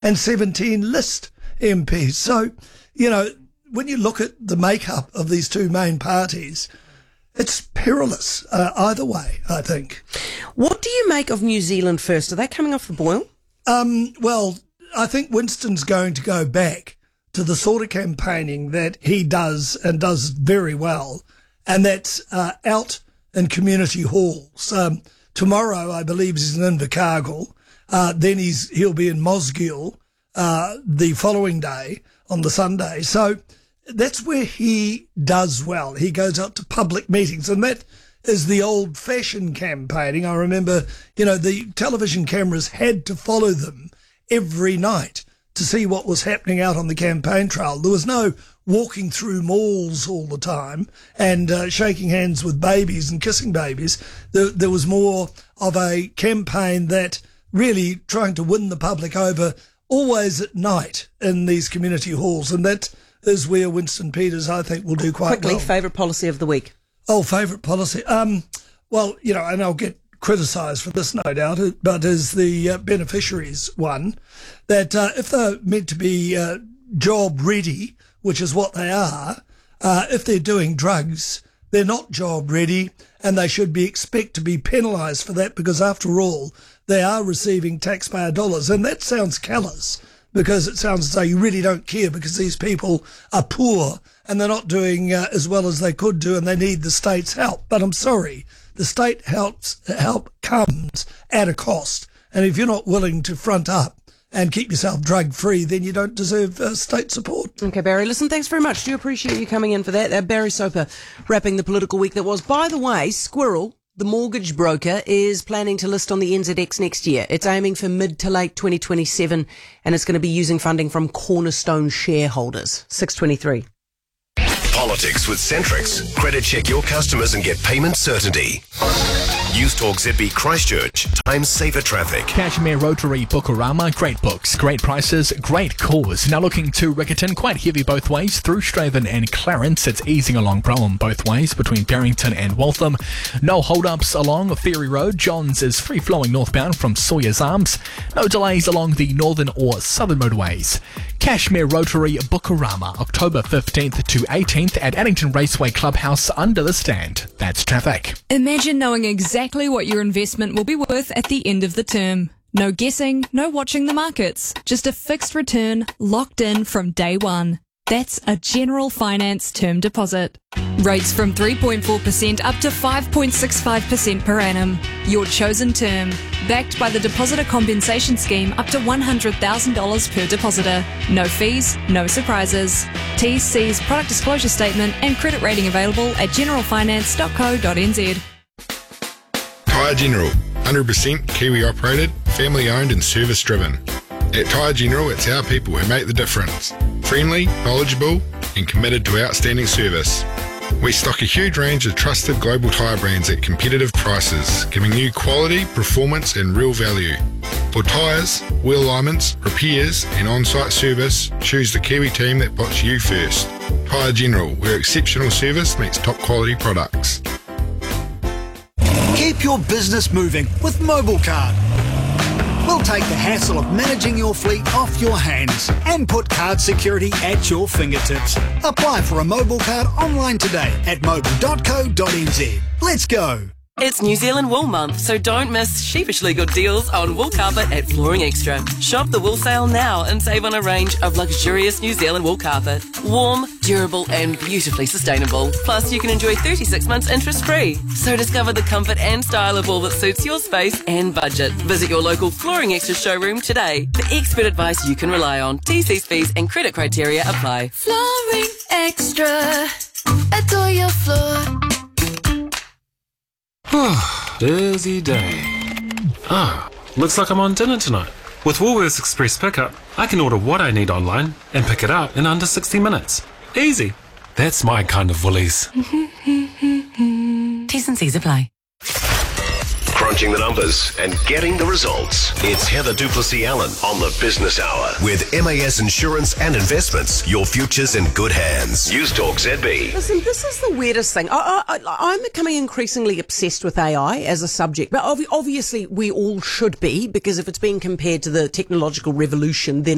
and 17 list MPs. So, when you look at the makeup of these two main parties, it's perilous either way, I think. What do you make of New Zealand First? Are they coming off the boil? Well, I think Winston's going to go back to the sort of campaigning that he does and does very well, and that's out in community halls. Tomorrow, I believe, he's in Invercargill. Then he'll be in Mosgiel the following day on the Sunday. So that's where he does well. He goes out to public meetings, and that is the old-fashioned campaigning. I remember, the television cameras had to follow them every night to see what was happening out on the campaign trail. There was no walking through malls all the time and shaking hands with babies and kissing babies. There was more of a campaign that really trying to win the public over always at night in these community halls, and that is where Winston Peters, I think, will do quite well. Quickly, favourite policy of the week? Oh, favourite policy? Well, and I'll get criticised for this, no doubt, but is the beneficiaries one, that if they're meant to be job ready, which is what they are, if they're doing drugs, they're not job ready, and they should expect to be penalised for that, because after all, they are receiving taxpayer dollars. And that sounds callous, because it sounds as though you really don't care because these people are poor and they're not doing as well as they could do, and they need the state's help. But I'm sorry, the state help comes at a cost. And if you're not willing to front up and keep yourself drug-free, then you don't deserve state support. Okay, Barry, listen, thanks very much. Do appreciate you coming in for that. Barry Soper wrapping the political week that was. By the way, Squirrel, the mortgage broker, is planning to list on the NZX next year. It's aiming for mid to late 2027, and it's going to be using funding from Cornerstone shareholders. 6:23. Politics with Centrix. Credit check your customers and get payment certainty. Youth Talk ZB Christchurch. Time saver traffic. Cashmere Rotary Bookarama. Great books, great prices, great cause. Now looking to Riccarton, quite heavy both ways through Straven and Clarence. It's easing along Brown both ways between Barrington and Waltham. No hold-ups along Ferry Road. Johns is free-flowing northbound from Sawyer's Arms. No delays along the northern or southern motorways. Cashmere Rotary Bookarama, October 15th to 18th at Addington Raceway Clubhouse under the stand. That's traffic. Imagine knowing exactly what your investment will be worth at the end of the term. No guessing, no watching the markets. Just a fixed return locked in from day one. That's a General Finance term deposit. Rates from 3.4% up to 5.65% per annum. Your chosen term. Backed by the Depositor Compensation Scheme up to $100,000 per depositor. No fees, no surprises. T's, C's, product disclosure statement and credit rating available at generalfinance.co.nz. Tyre General, 100% Kiwi operated, family owned and service driven. At Tyre General, it's our people who make the difference. Friendly, knowledgeable and committed to outstanding service. We stock a huge range of trusted global tyre brands at competitive prices, giving you quality, performance and real value. For tyres, wheel alignments, repairs and on-site service, choose the Kiwi team that puts you first. Tyre General, where exceptional service meets top quality products. Keep your business moving with MobileCard. We'll take the hassle of managing your fleet off your hands and put card security at your fingertips. Apply for a MobileCard online today at mobile.co.nz. Let's go. It's New Zealand Wool Month, so don't miss sheepishly good deals on wool carpet at Flooring Extra. Shop the wool sale now and save on a range of luxurious New Zealand wool carpet. Warm, durable and beautifully sustainable. Plus, you can enjoy 36 months interest-free. So discover the comfort and style of wool that suits your space and budget. Visit your local Flooring Extra showroom today for expert advice you can rely on. TC's fees and credit criteria apply. Flooring Extra. Adore your floor. Busy day. Looks like I'm on dinner tonight. With Woolworths Express Pickup, I can order what I need online and pick it up in under 60 minutes. Easy. That's my kind of Woolies. T's and C's apply. Crunching the numbers and getting the results. It's Heather Duplessis-Allen on the Business Hour. With MAS Insurance and Investments, your future's in good hands. News Talk ZB. Listen, this is the weirdest thing. I'm becoming increasingly obsessed with AI as a subject, but obviously we all should be, because if it's being compared to the technological revolution, then